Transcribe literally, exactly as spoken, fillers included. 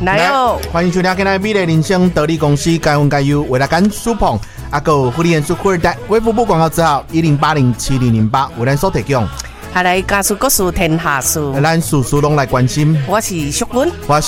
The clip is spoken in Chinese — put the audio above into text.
来哦！ 欢迎收听今天美丽人生得力公司该问该优为了干苏捧阿狗福利演出富二代微服务广告之后一零八零七零零八为咱所提供。 下来家事国事天下事， 咱事事拢来关心。 我是淑君， 我